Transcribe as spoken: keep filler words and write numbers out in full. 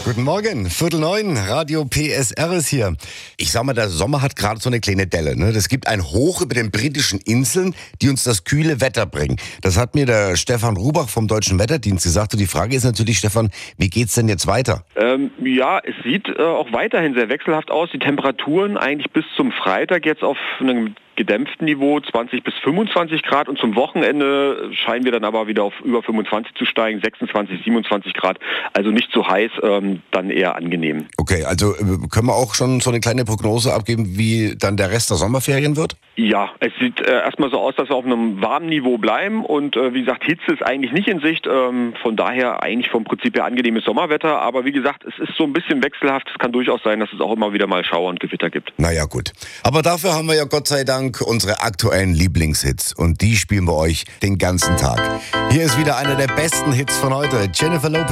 Guten Morgen, Viertel neun, Radio P S R ist hier. Ich sag mal, der Sommer hat gerade so eine kleine Delle. Ne? Es gibt ein Hoch über den britischen Inseln, die uns das kühle Wetter bringen. Das hat mir der Stefan Rubach vom Deutschen Wetterdienst gesagt. Und die Frage ist natürlich, Stefan, wie geht's denn jetzt weiter? Ähm, ja, es sieht äh, auch weiterhin sehr wechselhaft aus. Die Temperaturen eigentlich bis zum Freitag jetzt auf einem gedämpften Niveau, zwanzig bis fünfundzwanzig Grad, und zum Wochenende scheinen wir dann aber wieder auf über fünfundzwanzig zu steigen, sechsundzwanzig, siebenundzwanzig Grad, also nicht zu heiß, ähm, dann eher angenehm. Okay, also äh, können wir auch schon so eine kleine Prognose abgeben, wie dann der Rest der Sommerferien wird? Ja, es sieht äh, erstmal so aus, dass wir auf einem warmen Niveau bleiben und äh, wie gesagt, Hitze ist eigentlich nicht in Sicht, ähm, von daher eigentlich vom Prinzip her angenehmes Sommerwetter, aber wie gesagt, es ist so ein bisschen wechselhaft, es kann durchaus sein, dass es auch immer wieder mal Schauer und Gewitter gibt. Naja, gut. Aber dafür haben wir ja Gott sei Dank unsere aktuellen Lieblingshits und die spielen wir euch den ganzen Tag. Hier ist wieder einer der besten Hits von heute, Jennifer Lopez.